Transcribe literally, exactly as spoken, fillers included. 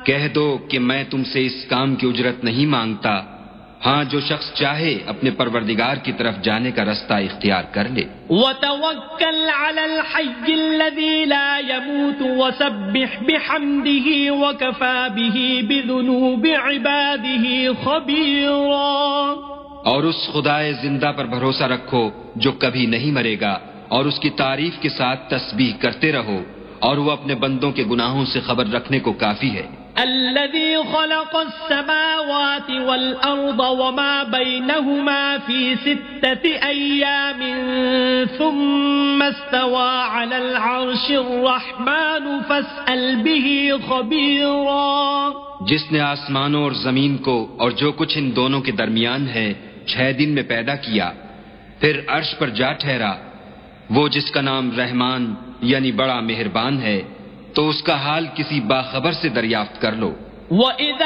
کہہ دو کہ میں تم سے اس کام کی اجرت نہیں مانگتا، ہاں جو شخص چاہے اپنے پروردگار کی طرف جانے کا رستہ اختیار کر لے۔ وَتَوَكَّلْ عَلَى الْحَيِّ الَّذِي لَا يَمُوتُ وَسَبِّحْ بِحَمْدِهِ وَكَفَى بِهِ بِذُنُوبِ عِبَادِهِ خَبِيرًا۔ اور اس خدائے زندہ پر بھروسہ رکھو جو کبھی نہیں مرے گا، اور اس کی تعریف کے ساتھ تسبیح کرتے رہو، اور وہ اپنے بندوں کے گناہوں سے خبر رکھنے کو کافی ہے۔ الذي خلق السماوات والأرض وما بينهما في ستة أيام ثم استوى على العرش الرحمن فاسأل به خبيرا۔ جس نے آسمانوں اور زمین کو اور جو کچھ ان دونوں کے درمیان ہے چھ دن میں پیدا کیا، پھر عرش پر جا ٹھہرا، وہ جس کا نام رحمان یعنی بڑا مہربان ہے، تو اس کا حال کسی باخبر سے دریافت کر لو۔ وَإِذَا